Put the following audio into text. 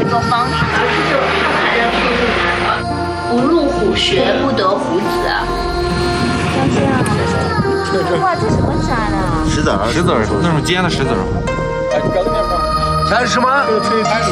个方式。不入虎穴，不得虎子。 这样。哇，这什么渣呢？ 石子儿，那种尖的石子儿。 还有什么？